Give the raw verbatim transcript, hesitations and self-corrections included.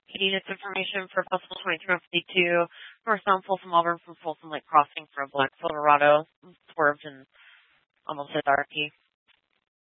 Repeating its information for possible twenty-three fifty-two. Northbound Folsom Auburn from Folsom Lake Crossing for a black Silverado. Swerved and almost hit the R P.